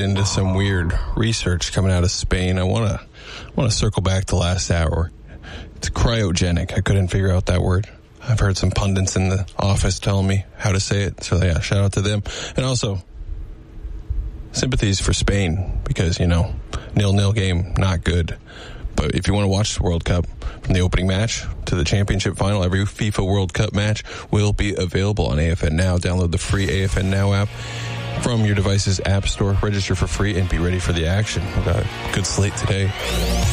into some weird research coming out of Spain. I want to circle back to last hour. It's cryogenic. I couldn't figure out that word. I've heard some pundits in the office telling me how to say it. So, yeah, shout out to them. And also, sympathies for Spain because, 0-0 game, not good. But if you want to watch the World Cup from the opening match to the championship final, every FIFA World Cup match will be available on AFN Now. Download the free AFN Now app from your device's app store. Register for free and be ready for the action. We've got a good slate today.